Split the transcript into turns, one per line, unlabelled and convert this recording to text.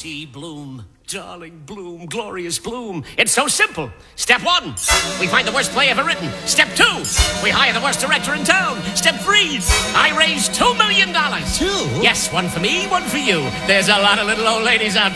see Bloom. Darling Bloom, glorious Bloom. It's so simple. Step 1, we find the worst play ever written. Step 2, we hire the worst director in town. Step 3, I raise $2 million.
Two?
Yes, one for me, one for you. There's a lot of little old ladies out